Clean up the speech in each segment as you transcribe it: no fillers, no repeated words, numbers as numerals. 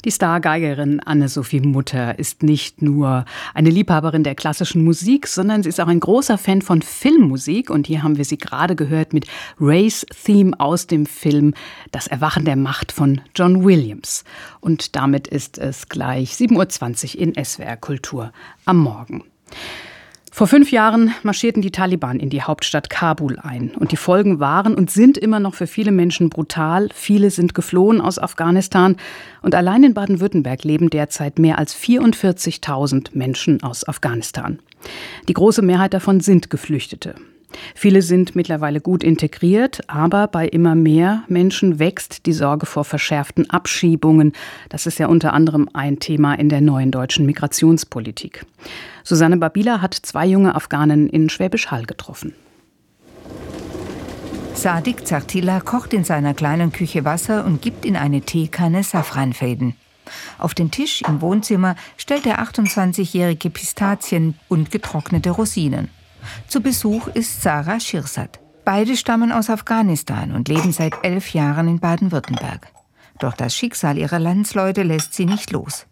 Die Stargeigerin Anne-Sophie Mutter ist nicht nur eine Liebhaberin der klassischen Musik, sondern sie ist auch ein großer Fan von Filmmusik. Und hier haben wir sie gerade gehört mit Race Theme aus dem Film Das Erwachen der Macht von John Williams. Und damit ist es gleich 7:20 Uhr in SWR Kultur am Morgen. Vor 5 Jahren marschierten die Taliban in die Hauptstadt Kabul ein. Und die Folgen waren und sind immer noch für viele Menschen brutal. Viele sind geflohen aus Afghanistan. Und allein in Baden-Württemberg leben derzeit mehr als 44.000 Menschen aus Afghanistan. Die große Mehrheit davon sind Geflüchtete. Viele sind mittlerweile gut integriert, aber bei immer mehr Menschen wächst die Sorge vor verschärften Abschiebungen. Das ist ja unter anderem ein Thema in der neuen deutschen Migrationspolitik. Susanne Babila hat 2 junge Afghanen in Schwäbisch Hall getroffen. Sadiq Zartila kocht in seiner kleinen Küche Wasser und gibt in eine Teekanne Safranfäden. Auf den Tisch im Wohnzimmer stellt der 28-jährige Pistazien und getrocknete Rosinen. Zu Besuch ist Sarah Shirsat. Beide stammen aus Afghanistan und leben seit 11 Jahren in Baden-Württemberg. Doch das Schicksal ihrer Landsleute lässt sie nicht los.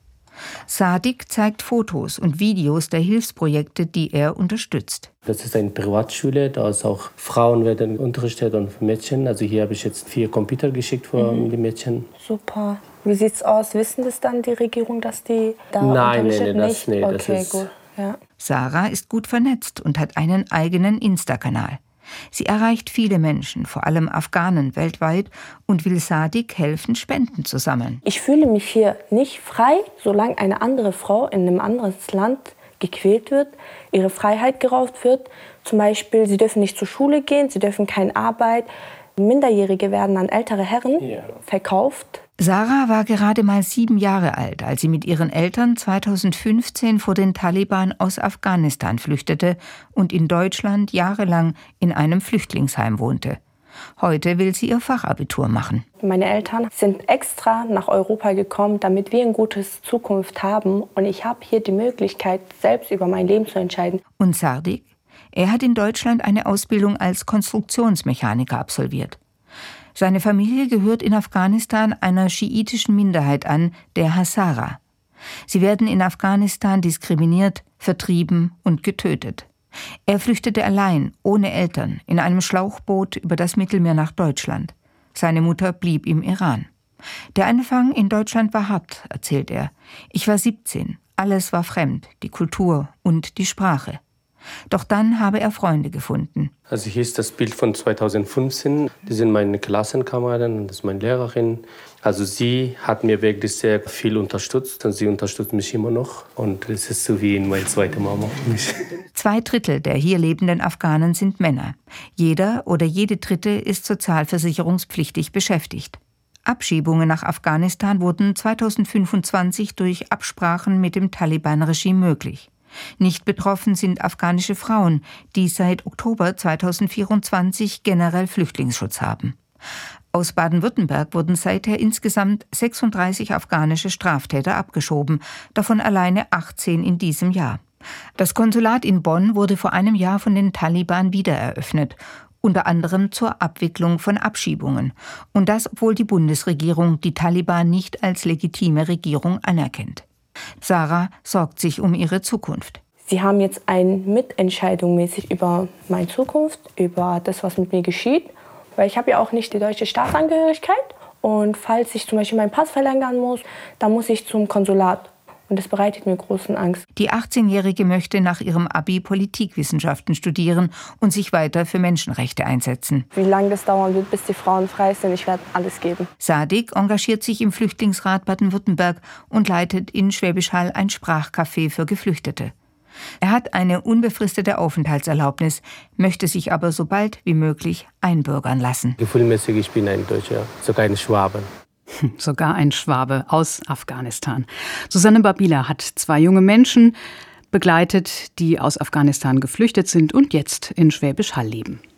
Sadiq zeigt Fotos und Videos der Hilfsprojekte, die er unterstützt. Das ist eine Privatschule, da ist auch Frauen werden unterrichtet und Mädchen. Also hier habe ich jetzt 4 Computer geschickt für die Mädchen. Super. Wie sieht's aus? Wissen das dann die Regierung, dass die da unterrichtet? Nein, okay, das ist gut. Ja. Sarah ist gut vernetzt und hat einen eigenen Insta-Kanal. Sie erreicht viele Menschen, vor allem Afghanen weltweit, und will Sadiq helfen, Spenden zu sammeln. Ich fühle mich hier nicht frei, solange eine andere Frau in einem anderen Land gequält wird, ihre Freiheit geraubt wird. Zum Beispiel, sie dürfen nicht zur Schule gehen, sie dürfen keine Arbeit. Minderjährige werden an ältere Herren verkauft. Sarah war gerade mal 7 Jahre alt, als sie mit ihren Eltern 2015 vor den Taliban aus Afghanistan flüchtete und in Deutschland jahrelang in einem Flüchtlingsheim wohnte. Heute will sie ihr Fachabitur machen. Meine Eltern sind extra nach Europa gekommen, damit wir eine gute Zukunft haben. Und ich habe hier die Möglichkeit, selbst über mein Leben zu entscheiden. Und Sadiq? Er hat in Deutschland eine Ausbildung als Konstruktionsmechaniker absolviert. Seine Familie gehört in Afghanistan einer schiitischen Minderheit an, der Hazara. Sie werden in Afghanistan diskriminiert, vertrieben und getötet. Er flüchtete allein, ohne Eltern, in einem Schlauchboot über das Mittelmeer nach Deutschland. Seine Mutter blieb im Iran. Der Anfang in Deutschland war hart, erzählt er. Ich war 17, alles war fremd, die Kultur und die Sprache. Doch dann habe er Freunde gefunden. Also hier ist das Bild von 2015. Die sind meine Klassenkameraden und das ist meine Lehrerin. Also sie hat mir wirklich sehr viel unterstützt und sie unterstützt mich immer noch. Und das ist so wie meine zweite Mama für mich. 2/3 der hier lebenden Afghanen sind Männer. Jeder oder jede Dritte ist sozialversicherungspflichtig beschäftigt. Abschiebungen nach Afghanistan wurden 2025 durch Absprachen mit dem Taliban-Regime möglich. Nicht betroffen sind afghanische Frauen, die seit Oktober 2024 generell Flüchtlingsschutz haben. Aus Baden-Württemberg wurden seither insgesamt 36 afghanische Straftäter abgeschoben, davon alleine 18 in diesem Jahr. Das Konsulat in Bonn wurde vor einem Jahr von den Taliban wiedereröffnet, unter anderem zur Abwicklung von Abschiebungen. Und das, obwohl die Bundesregierung die Taliban nicht als legitime Regierung anerkennt. Sarah sorgt sich um ihre Zukunft. Sie haben jetzt eine Mitentscheidung mäßig über meine Zukunft, über das, was mit mir geschieht. Weil ich habe ja auch nicht die deutsche Staatsangehörigkeit. Und falls ich zum Beispiel meinen Pass verlängern muss, dann muss ich zum Konsulat. Und das bereitet mir großen Angst. Die 18-Jährige möchte nach ihrem Abi Politikwissenschaften studieren und sich weiter für Menschenrechte einsetzen. Wie lange das dauern wird, bis die Frauen frei sind, ich werde alles geben. Sadiq engagiert sich im Flüchtlingsrat Baden-Württemberg und leitet in Schwäbisch Hall ein Sprachcafé für Geflüchtete. Er hat eine unbefristete Aufenthaltserlaubnis, möchte sich aber so bald wie möglich einbürgern lassen. Gefühlmäßig, ich bin ein Deutscher, sogar ein Schwabe. Sogar ein Schwabe aus Afghanistan. Susanne Babila hat 2 junge Menschen begleitet, die aus Afghanistan geflüchtet sind und jetzt in Schwäbisch Hall leben.